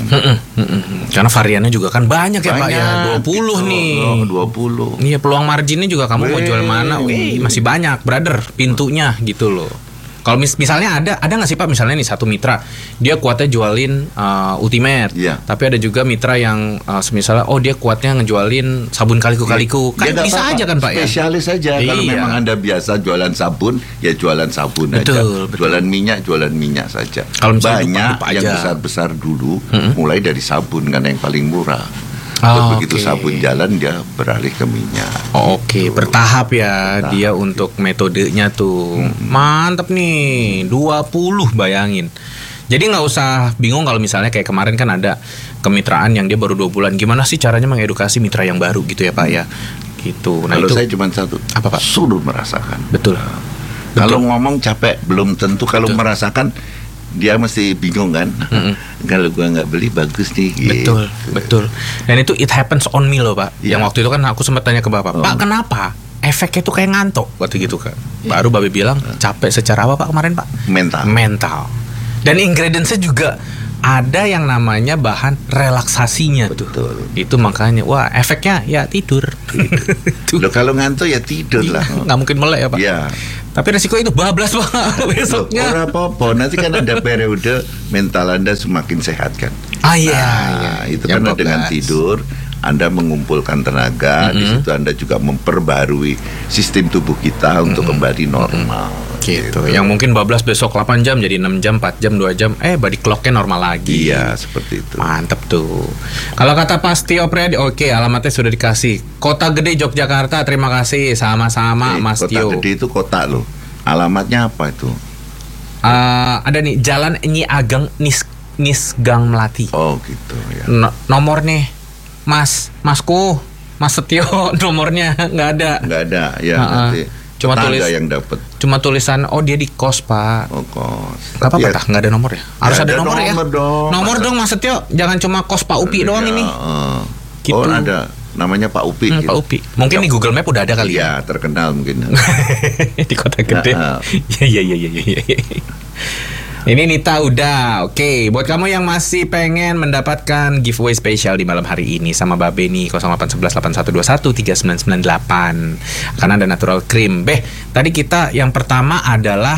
Karena variannya juga kan banyak ya Pak ya. 20 gitu, nih. 20. Iya, peluang marginnya juga kamu mau jual mana? Wih, masih banyak, brother, pintunya gitu loh. Kalau misalnya ada nggak sih Pak, misalnya nih satu mitra dia kuatnya jualin Ultimate, tapi ada juga mitra yang misalnya dia kuatnya ngejualin sabun kaliku-kaliku, kan ya, bisa aja kan Pak ya? Spesialis aja. Kalau memang Anda biasa jualan sabun, ya jualan sabun aja. Jualan minyak saja. Kalau banyak yang besar-besar dulu, mulai dari sabun kan yang paling murah. Begitu sabun jalan dia beralih ke minyak. Bertahap ya dia untuk metodenya tuh. Mantap nih, 20 bayangin. Jadi nggak usah bingung kalau misalnya kayak kemarin kan ada kemitraan yang dia baru 2 bulan. Gimana sih caranya mengedukasi mitra yang baru gitu ya Pak ya? Gitu. Nah, kalau itu saya cuma satu. Apa Pak? Suruh merasakan. Betul. Kalau ngomong capek belum tentu. Kalau merasakan dia mesti bingung kan. Kalau gua nggak beli bagus nih. Betul. Dan itu it happens on me loh Pak. Yang waktu itu kan aku sempat tanya ke Bapak, Pak kenapa? Efeknya tuh kayak ngantuk waktu gitu kan. Baru Babe bilang capek secara apa Pak kemarin Pak? Mental. Dan ingredientsnya juga ada yang namanya bahan relaksasinya. Betul. Itu makanya efeknya ya tidur. Loh, kalau ngantuk ya tidur lah. Nggak mungkin melek ya Pak. Iya. Tapi resiko itu bablas Pak besoknya. Ora apa-apa, nanti kan ada periode mental Anda semakin sehat kan. Itu kan dengan tidur Anda mengumpulkan tenaga, di situ Anda juga memperbarui sistem tubuh kita untuk kembali normal. Gitu. Yang mungkin bablas besok 8 jam jadi 6 jam, 4 jam, 2 jam, body clocknya normal lagi. Iya, seperti itu. Mantep tuh. Kalau kata Pak Tio Priadi, alamatnya sudah dikasih. Kota Gede Yogyakarta, terima kasih. Sama-sama Mas Tio. Kota Gede itu kota loh. Alamatnya apa itu? Ada nih, Jalan Nyi Ageng Nisgang Melati. Oh gitu ya. Nomor nih, Masku, Mas Setio, nomornya nggak ada. Nggak ada, ya nanti. Cuma yang dapat. Cuma tulisan dia di kos Pak. Kos. Gak apa-apa dah, nggak ada nomor ya. Harus ada nomor ya. Nomor dong Mas Setio, jangan cuma kos Pak Upi doang ini. Gitu. Ada. Namanya Pak Upi. Gitu. Pak Upi. Mungkin di Google Map udah ada kali ya. Iya, terkenal mungkin. Di Kota Gede. Iya. Ini Nita udah. Oke, buat kamu yang masih pengen mendapatkan giveaway spesial di malam hari ini sama Babe nih 081181213998. Karena ada natural cream. Tadi kita yang pertama adalah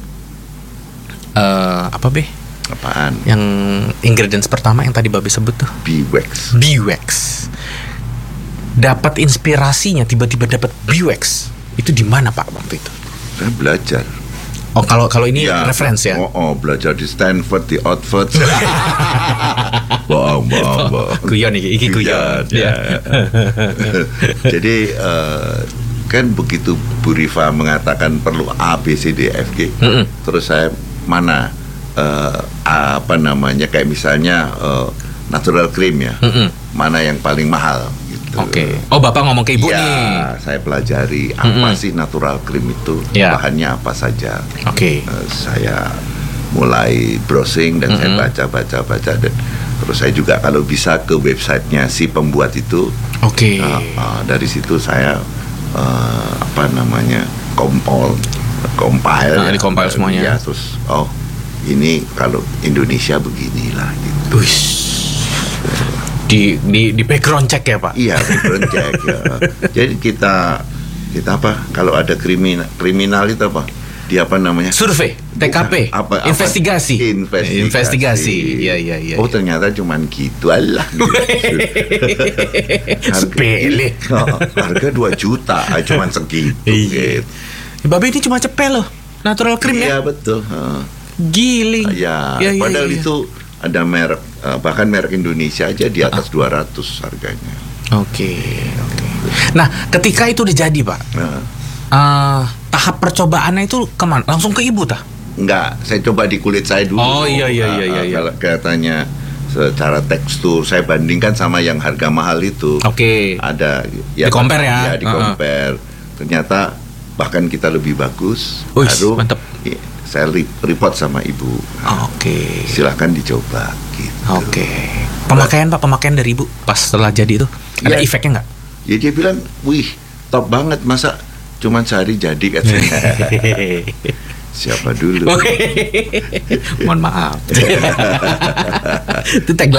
apa Be? Apaan? Yang ingredients pertama yang tadi Babe sebut tuh. Beewax. Dapat inspirasinya tiba-tiba dapat Beewax. Itu di mana Pak waktu itu? Saya belajar. Kalau ini referensi ya? Belajar di Stanford, di Oxford. Bohong. Guyon iki guyon. Ya. Jadi kan begitu Bu Rifa mengatakan perlu A, B, C, D, F, G. Terus saya mana kayak misalnya natural cream ya. Mana yang paling mahal? Oke. Bapak ngomong ke ibu nih. Saya pelajari apa sih natural cream itu, bahannya apa saja. Saya mulai browsing dan saya baca dan terus saya juga kalau bisa ke websitenya si pembuat itu. Dari situ saya compile. Di-compile semuanya. Terus ini kalau Indonesia beginilah gitu. Di background check ya Pak? Iya, background check ya. Jadi kita apa? Kalau ada kriminal itu apa? Dia apa namanya? Survei, TKP, investigasi. Iya. Ternyata cuman gitu alah. Sepele. Harga 2 juta, cuman segitu. Gitu. Babe ini cuma cepet loh, natural cream ya? Iya betul. Giling. Padahal itu ada merek, bahkan merek Indonesia aja di atas 200 harganya. Oke. Nah, ketika itu udah jadi Pak, tahap percobaannya itu kemana? Langsung ke ibu tah? Enggak, saya coba di kulit saya dulu. Iya. Kalau katanya secara tekstur saya bandingkan sama yang harga mahal itu. Ada di compare ya? Di compare. Ternyata bahkan kita lebih bagus. Baru mantep. Saya report sama ibu. Silahkan dicoba gitu. Pemakaian dari ibu pas setelah jadi itu ada efeknya nggak? Ya dia bilang, wih top banget, masa cuman sehari jadi katanya. Siapa dulu? Mohon maaf. Itu tagline